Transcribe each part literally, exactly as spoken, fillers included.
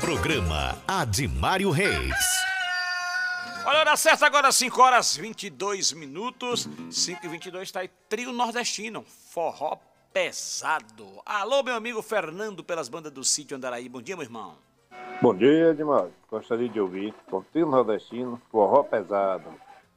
Programa Admário Reis. Olha, hora certa agora, cinco horas e vinte e dois minutos. cinco e vinte e dois está aí, trio nordestino, forró pesado. Alô, meu amigo Fernando, pelas bandas do Sítio Andaraí. Bom dia, meu irmão. Bom dia, Admário. Gostaria de ouvir com trio nordestino, forró pesado.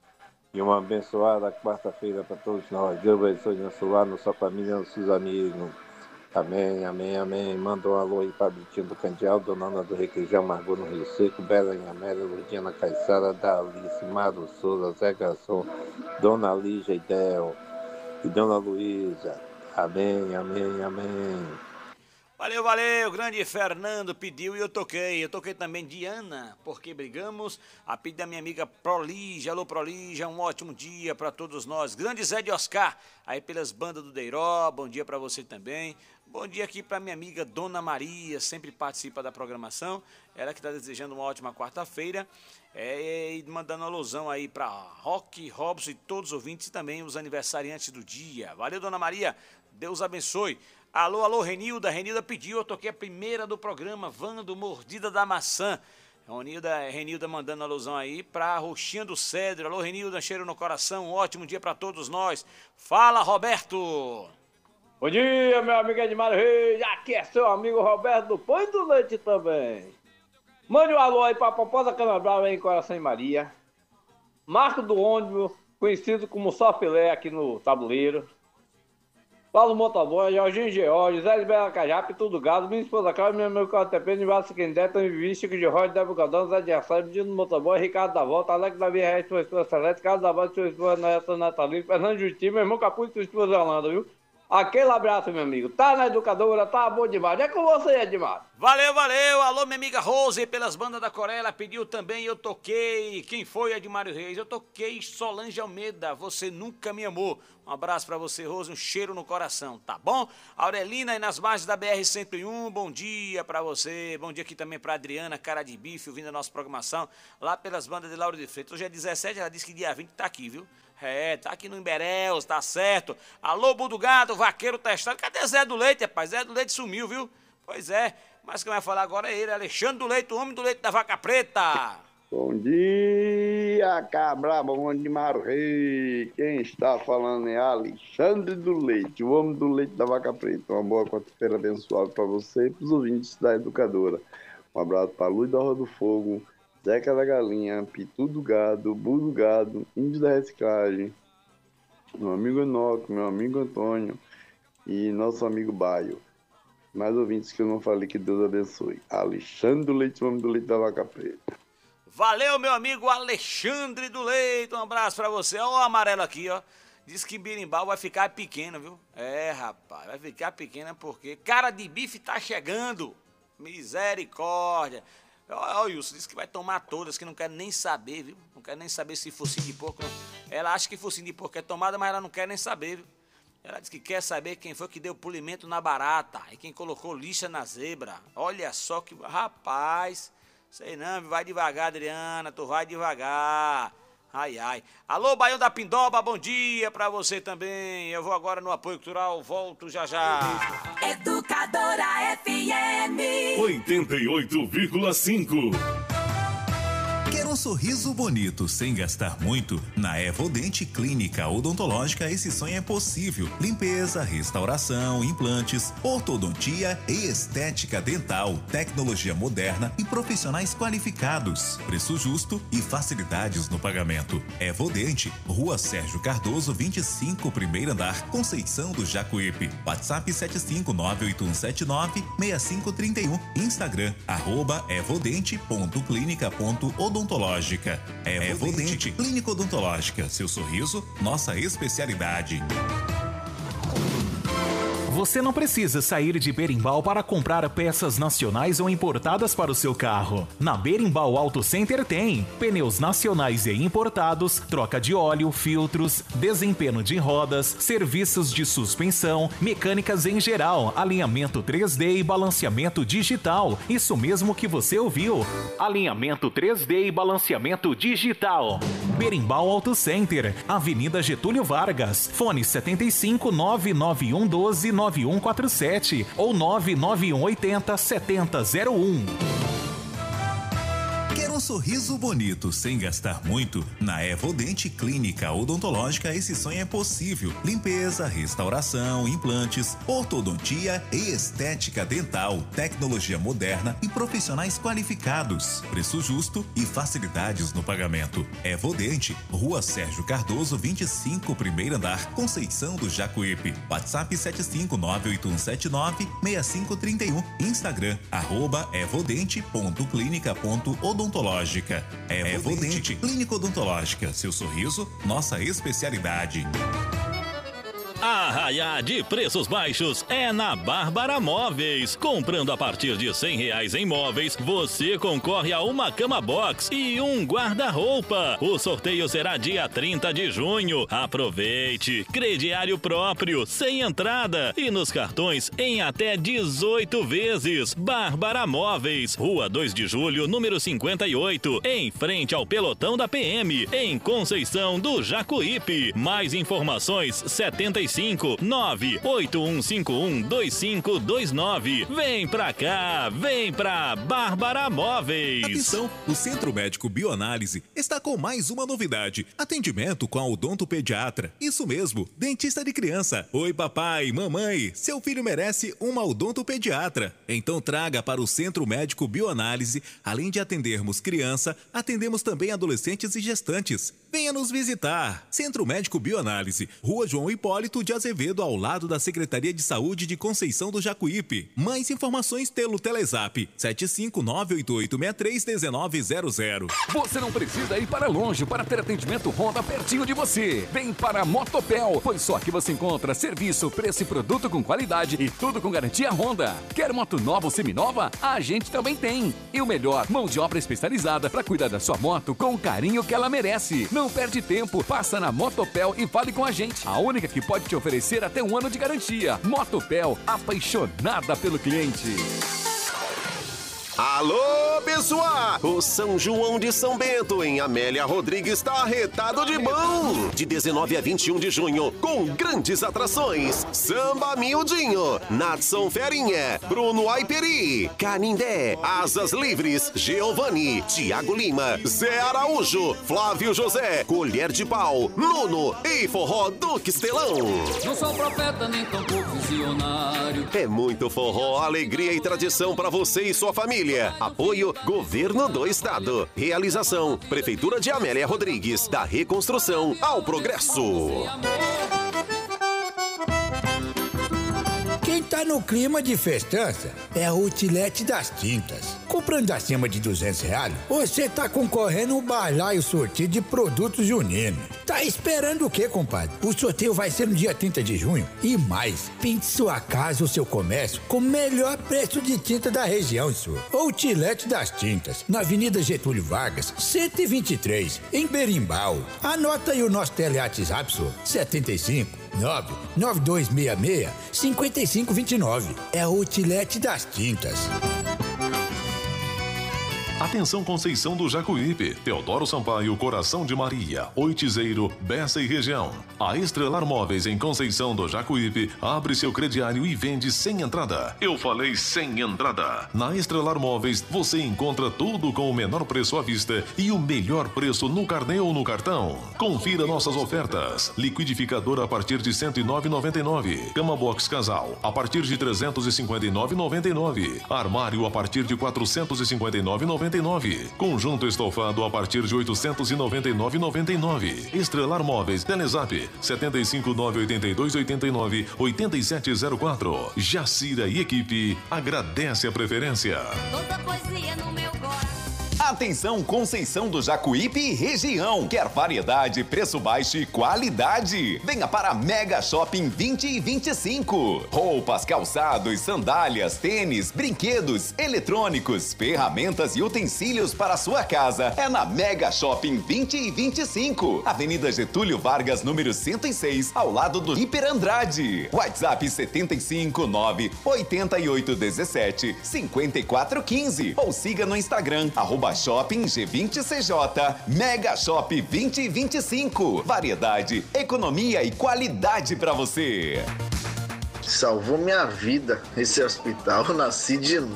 E uma abençoada quarta-feira para todos nós. Deus abençoe nosso lar, nossa família, nossos amigos. Amém, amém, amém. Manda um alô aí para Britinho do Candial, Dona Ana do Requeijão, Margot no Rio Seco, Bela em Amélia, Ludiana Caissara, Dalice, Mário Souza, Zé Garçom, Dona Lígia e Del e Dona Luísa. Amém, amém, amém. Valeu, valeu, grande Fernando pediu e eu toquei. Eu toquei também Diana, porque brigamos. A pedido da minha amiga Prolígia. Alô, Prolígia, um ótimo dia para todos nós. Grande Zé de Oscar, aí pelas bandas do Deiró, bom dia para você também. Bom dia aqui para minha amiga Dona Maria, sempre participa da programação. Ela que está desejando uma ótima quarta-feira. É, e mandando alusão aí para Rock, Robson e todos os ouvintes e também os aniversariantes do dia. Valeu, Dona Maria, Deus abençoe. Alô, alô, Renilda, Renilda pediu, eu toquei a primeira do programa, Vando, Mordida da Maçã. Renilda, Renilda mandando alusão aí pra Roxinha do Cedro. Alô, Renilda, cheiro no coração, um ótimo dia pra todos nós. Fala, Roberto. Bom dia, meu amigo Admário Reis, aqui é seu amigo Roberto do Pão e do Leite também. Mande um alô aí pra Poposa Canabrava em Coração e Maria. Marco do ônibus, conhecido como Só Filé aqui no Tabuleiro. Paulo Motoboy, Jorginho George, Zé Libera Cajape, Tudo Gado, minha esposa Cláudia, meu amigo Catepê, Nivato Siquendé, Tami Vivi, de Rocha, Débora Galdão, Zé de Assad, Dino Motoboy, Ricardo da Volta, Alex Davi Reis, sua esposa Celeste, Carlos da Volta, sua esposa Neta Natalina, Fernando Justi, meu irmão Caputo, sua esposa Yolanda, viu? Aquele abraço, meu amigo. Tá na educadora, tá bom demais. É com você, Edmar. Valeu, valeu. Alô, minha amiga Rose, pelas bandas da Coreia, ela pediu também, eu toquei. Quem foi, Admário Reis? Eu toquei Solange Almeida, Você Nunca Me Amou. Um abraço pra você, Rose, um cheiro no coração, tá bom? Aurelina, aí nas margens da B R cento e um, bom dia pra você. Bom dia aqui também pra Adriana, Cara de Bife, ouvindo a nossa programação, lá pelas bandas de Lauro de Freitas. Hoje é dezessete, ela disse que dia vinte tá aqui, viu? É, tá aqui no Emberéus, tá certo. Alô, Budugado, vaqueiro testado. Cadê Zé do Leite, rapaz? Zé do Leite sumiu, viu? Pois é, mas quem vai falar agora é ele, Alexandre do Leite, o homem do leite da vaca preta. Bom dia, cabra bom de Marrei. Quem está falando é Alexandre do Leite, o homem do leite da vaca preta. Uma boa quarta-feira abençoada para você e para os ouvintes da educadora. Um abraço para Luz da Rua do Fogo, Zeca da Galinha, Pitu do Gado, Bu do Gado, Índio da Reciclagem, meu amigo Enoque, meu amigo Antônio e nosso amigo Baio. Mais ouvintes que eu não falei, que Deus abençoe. Alexandre do Leite, o homem do leite da vaca preta. Valeu, meu amigo Alexandre do Leite, um abraço pra você. Ó o amarelo aqui, ó. Diz que Birimbau vai ficar pequeno, viu? É, rapaz, vai ficar pequena porque Cara de Bife tá chegando. Misericórdia. Ó, o Wilson disse que vai tomar todas, que não quer nem saber, viu? Não quer nem saber se focinho de porco. Não. Ela acha que focinho de porco é tomada, mas ela não quer nem saber, viu? Ela disse que quer saber quem foi que deu polimento na barata e quem colocou lixa na zebra. Olha só que... Rapaz, sei não, vai devagar, Adriana, tu vai devagar. Ai, ai. Alô, Baião da Pindoba, bom dia pra você também. Eu vou agora no apoio cultural, volto já já. Educadora F M oitenta e oito vírgula cinco. Quer um sorriso bonito sem gastar muito? Na Evodente Clínica Odontológica esse sonho é possível. Limpeza, restauração, implantes, ortodontia e estética dental, tecnologia moderna e profissionais qualificados. Preço justo e facilidades no pagamento. Evodente, Rua Sérgio Cardoso, vinte e cinco, primeiro andar, Conceição do Jacuípe. WhatsApp sete cinco nove oito um sete nove seis cinco três um. Instagram, arroba evodente ponto clínica ponto odontológica. É Evodente Clínica Odontológica. Seu sorriso, nossa especialidade. Você não precisa sair de Berimbau para comprar peças nacionais ou importadas para o seu carro. Na Berimbau Auto Center tem pneus nacionais e importados, troca de óleo, filtros, desempenho de rodas, serviços de suspensão, mecânicas em geral, alinhamento três D e balanceamento digital. Isso mesmo que você ouviu. Alinhamento três D e balanceamento digital. Berimbau Auto Center, Avenida Getúlio Vargas, fone setenta e cinco, nove nove um um doze, nove um quatro sete ou nove nove um oitenta, setenta zero um. um sorriso bonito sem gastar muito? Na Evodente Clínica Odontológica esse sonho é possível. Limpeza, restauração, implantes, ortodontia e estética dental, tecnologia moderna e profissionais qualificados. Preço justo e facilidades no pagamento. Evodente, Rua Sérgio Cardoso, vinte e cinco, primeiro andar, Conceição do Jacuípe. WhatsApp sete cinco nove oito um sete nove seis cinco três um. Instagram, arroba evodente ponto clínica ponto odontológica. Evodente, Clínica Odontológica. Seu sorriso, nossa especialidade. Arraiá de preços baixos é na Bárbara Móveis. Comprando a partir de cem reais em móveis, você concorre a uma cama box e um guarda-roupa. O sorteio será dia trinta de junho. Aproveite! Crediário próprio, sem entrada e nos cartões em até dezoito vezes. Bárbara Móveis, Rua dois de julho, número cinquenta e oito, em frente ao pelotão da P M, em Conceição do Jacuípe. Mais informações setenta e cinco, nove oito um cinco um, dois cinco dois nove. Vem pra cá, vem pra Bárbara Móveis. Atenção, o Centro Médico Bioanálise está com mais uma novidade. Atendimento com a odontopediatra. Isso mesmo, dentista de criança. Oi papai, mamãe, seu filho merece uma odontopediatra. Então traga para o Centro Médico Bioanálise. Além de atendermos criança, atendemos também adolescentes e gestantes. Venha nos visitar. Centro Médico Bioanálise, Rua João Hipólito de Azevedo, ao lado da Secretaria de Saúde de Conceição do Jacuípe. Mais informações pelo Telezap sete cinco nove oito oito seis três um nove zero zero. Você não precisa ir para longe para ter atendimento Honda pertinho de você. Vem para a Motopel, pois só aqui você encontra serviço, preço e produto com qualidade e tudo com garantia Honda. Quer moto nova ou seminova? A gente também tem. E o melhor, mão de obra especializada para cuidar da sua moto com o carinho que ela merece. Não perde tempo, passa na Motopel e fale com a gente. A única que pode te oferecer até um ano de garantia. Motopel, apaixonada pelo cliente. Alô, pessoal! O São João de São Bento, em Amélia Rodrigues, está arretado de bom! De dezenove a vinte e um de junho, com grandes atrações. Samba Miudinho, Natson Ferinha, Bruno Aiperi, Canindé, Asas Livres, Giovanni, Tiago Lima, Zé Araújo, Flávio José, Colher de Pau, Nuno e Forró do Quistelão. Não sou profeta nem tampouco visionário. É muito forró, alegria e tradição para você e sua família. Apoio Governo do Estado. Realização Prefeitura de Amélia Rodrigues. Da reconstrução ao progresso. Quem tá no clima de festança é a Outlet das Tintas. Comprando acima de duzentos reais, você tá concorrendo um balaio sorteio de produtos juninos. Tá esperando o quê, compadre? O sorteio vai ser no dia trinta de junho. E mais, pinte sua casa ou seu comércio com o melhor preço de tinta da região, senhor. Outlet das Tintas, na Avenida Getúlio Vargas, cento e vinte e três, em Berimbau. Anota aí o nosso tele-WhatsApp, senhor. setenta e cinco, nove nove dois seis seis, cinco cinco dois nove. É a Outlet das Tintas. Atenção Conceição do Jacuípe, Teodoro Sampaio, Coração de Maria, Oitizeiro, Bessa e região. A Estrelar Móveis em Conceição do Jacuípe abre seu crediário e vende sem entrada. Eu falei sem entrada. Na Estrelar Móveis você encontra tudo com o menor preço à vista e o melhor preço no carnê ou no cartão. Confira nossas ofertas. Liquidificador a partir de cento e nove reais e noventa e nove centavos. Cama Box Casal a partir de trezentos e cinquenta e nove reais e noventa e nove centavos. Armário a partir de quatrocentos e cinquenta e nove reais e noventa e nove centavos. Conjunto estofado a partir de oitocentos e noventa e nove reais e noventa e nove centavos. Estrelar Móveis, Telezap sete cinco nove oito dois oito nove oito sete zero quatro. Jacira e equipe agradece a preferência. Toda poesia no meu coração. Atenção Conceição do Jacuípe e região. Quer variedade, preço baixo e qualidade? Venha para Mega Shopping vinte e vinte e cinco. Roupas, calçados, sandálias, tênis, brinquedos, eletrônicos, ferramentas e utensílios para a sua casa. É na Mega Shopping vinte e vinte e cinco. Avenida Getúlio Vargas, número cento e seis, ao lado do Hiper Andrade. WhatsApp setenta e cinco, nove oito oito um sete, cinco quatro um cinco. Ou siga no Instagram, arroba Shopping G vinte C J. Mega Shop vinte e vinte e cinco. Variedade, economia e qualidade para você. Salvou minha vida esse hospital, eu nasci de novo.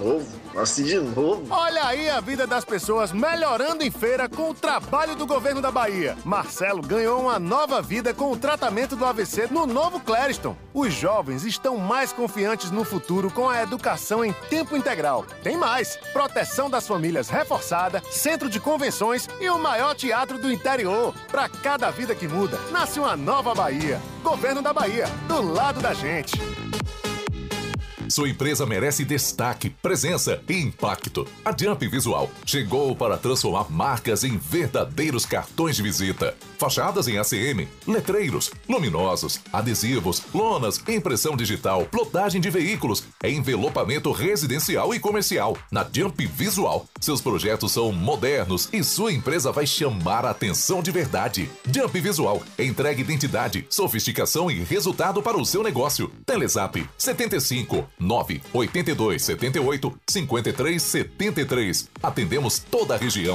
Assim de novo. Olha aí a vida das pessoas melhorando em feira com o trabalho do governo da Bahia. Marcelo ganhou uma nova vida com o tratamento do A V C no novo Clériston. Os jovens estão mais confiantes no futuro com a educação em tempo integral. Tem mais: proteção das famílias reforçada, centro de convenções e o maior teatro do interior. Para cada vida que muda, nasce uma nova Bahia. Governo da Bahia, do lado da gente. Sua empresa merece destaque, presença e impacto. A Jump Visual chegou para transformar marcas em verdadeiros cartões de visita. Fachadas em A C M, letreiros, luminosos, adesivos, lonas, impressão digital, plotagem de veículos, envelopamento residencial e comercial. Na Jump Visual, seus projetos são modernos e sua empresa vai chamar a atenção de verdade. Jump Visual entrega identidade, sofisticação e resultado para o seu negócio. Telezap setenta e cinco, nove oito dois sete oito, cinco três sete três. Atendemos toda a região.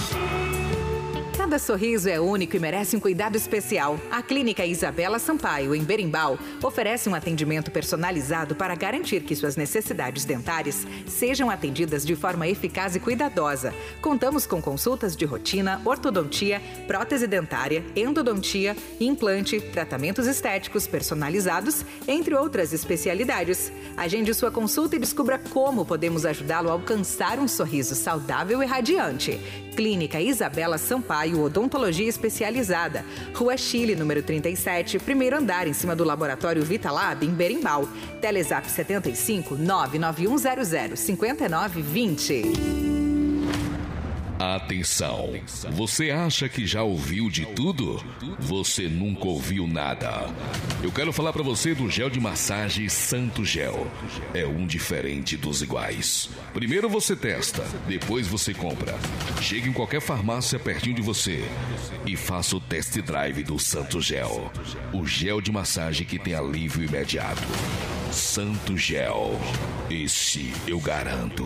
Cada sorriso é único e merece um cuidado especial. A Clínica Isabela Sampaio, em Berimbau, oferece um atendimento personalizado para garantir que suas necessidades dentárias sejam atendidas de forma eficaz e cuidadosa. Contamos com consultas de rotina, ortodontia, prótese dentária, endodontia, implante, tratamentos estéticos personalizados, entre outras especialidades. Agende sua consulta e descubra como podemos ajudá-lo a alcançar um sorriso saudável e radiante. Clínica Isabela Sampaio, Odontologia Especializada. Rua Chile, número trinta e sete, primeiro andar, em cima do Laboratório Vitalab, em Berimbau. Telezap setenta e cinco, nove nove um zero zero, cinco nove dois zero. Atenção! Você acha que já ouviu de tudo? Você nunca ouviu nada. Eu quero falar pra você do gel de massagem Santo Gel. É um diferente dos iguais. Primeiro você testa, depois você compra. Chegue em qualquer farmácia pertinho de você e faça o test drive do Santo Gel. O gel de massagem que tem alívio imediato. Santo Gel. Esse eu garanto.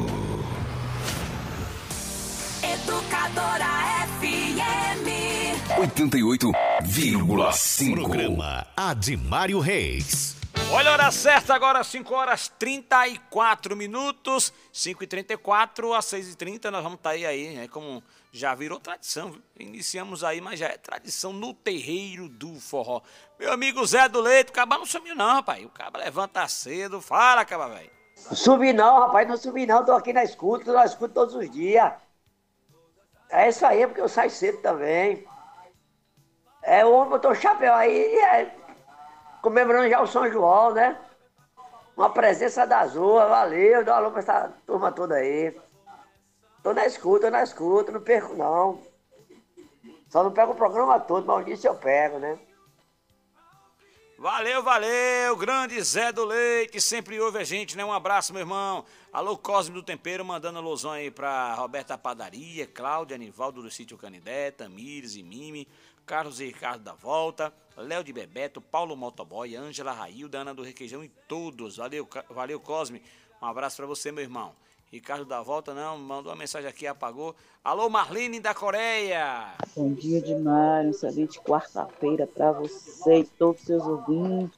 Educadora F M oitenta e oito vírgula cinco. Programa Adimário Reis. Olha a hora certa agora, cinco horas e trinta e quatro minutos. cinco e trinta e quatro às seis e trinta nós vamos estar aí, aí, né? Como já virou tradição, viu? Iniciamos aí, mas já é tradição no terreiro do forró. Meu amigo Zé do Leite, o Caba não sumiu não, rapaz. O Caba levanta cedo, fala, Caba, velho. Subi não, rapaz, não subi não, tô aqui na escuta, eu escuto todos os dias. É isso aí, porque eu saio cedo também. É, o homem botou o chapéu aí, é, comemorando já o São João, né? Uma presença das ruas, valeu, dá um alô pra essa turma toda aí. Tô na escuta, tô na escuta, não perco não. Só não pego o programa todo, mas um dia eu pego, né? Valeu, valeu, grande Zé do Leite, sempre ouve a gente, né? Um abraço, meu irmão. Alô, Cosme do Tempero, mandando alusão aí pra Roberta Padaria, Cláudia, Anivaldo do Sítio Canidé, Tamires e Mimi, Carlos e Ricardo da Volta, Léo de Bebeto, Paulo Motoboy, Ângela Railda, Ana do Requeijão e todos. Valeu, valeu, Cosme. Um abraço pra você, meu irmão. Ricardo da Volta, não, mandou uma mensagem aqui, apagou. Alô, Marlene da Coreia. Bom dia, Dimário. Excelente quarta-feira para você e todos os seus ouvintes.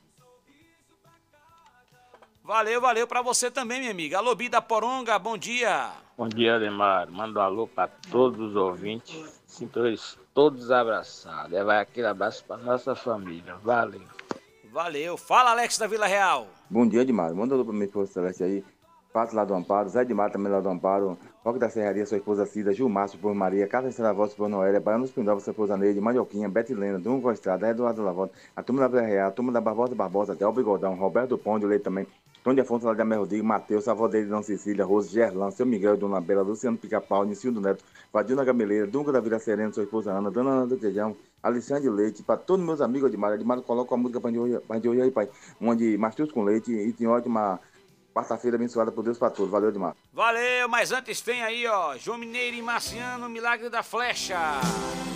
Valeu, valeu para você também, minha amiga. Alô, Bida Poronga, bom dia. Bom dia, Dimário. Manda um alô para todos os ouvintes. Sinto eles todos abraçados. É, vai aquele abraço para nossa família. Valeu. Valeu. Fala, Alex da Vila Real. Bom dia, Dimário. Manda um alô para minha esposa Celeste aí. Pato lá do Amparo, Zé de Mata também lá do Amparo, Roque da Serraria, sua esposa Cida, Gilmar, sua esposa Maria, Carlos da Voz, sua esposa Noélia, Baiano dos Pindova, sua esposa Neide, Mandioquinha, Betilena, Dungo Estrada, Eduardo Lavota, a turma da Vila Real, a turma da Barbosa Barbosa, até o Bigodão, Roberto Pão, Leite também, Tom de Afonso lá de Amel Rodrigo, Matheus, Savodeiro de Dona Cecília, Rose, Gerlão, seu Miguel, Dona Bela, Luciano Pica-Pau, Nicildo Neto, Vadilna Gameleira, Dunga da Vila Serena, sua esposa Ana, Dona Ana do Queijão, Alexandre Leite, para todos meus amigos de Mário, de Mário coloca a música para de hoje aí, pai, uma de Mastruz com Leite e tem ótima quarta-feira abençoada por Deus para todos. Valeu demais. Valeu, mas antes tem aí, ó, João Mineiro e Marciano, Milagre da Flecha.